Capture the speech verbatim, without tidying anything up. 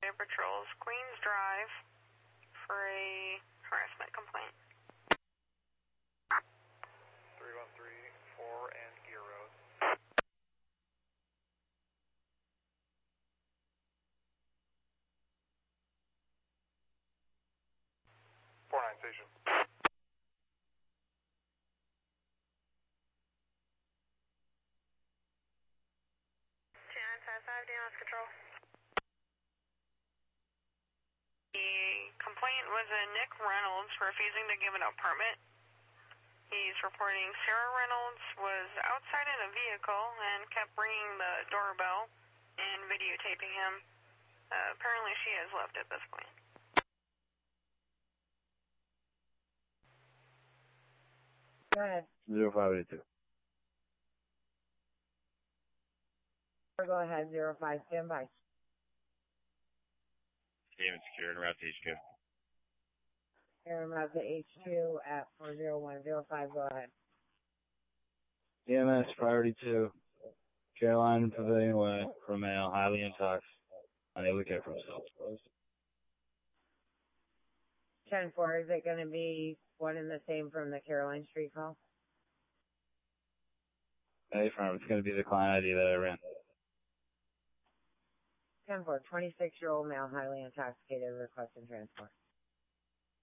Patrols Queens Drive for a harassment complaint. three one three four and Gear Road. four nine Station. two nine five five, D N S Control. The complaint was a Nick Reynolds refusing to give an out permit. He's reporting Sarah Reynolds was outside in a vehicle and kept ringing the doorbell and videotaping him. Uh, apparently she has left at this point. Go ahead. zero five eight two. Go ahead, zero five, stand by. Statement secured, route to H Q. Aaron Mazda H two at four zero one zero five, go ahead. E M S priority two. Caroline Pavilion Way, for male, highly intox, unable to care for himself. ten four, is it going to be one and the same from the Caroline Street call? Hey, firm, it's going to be the client I D that I ran. ten four, twenty-six-year-old male, highly intoxicated, requesting transport.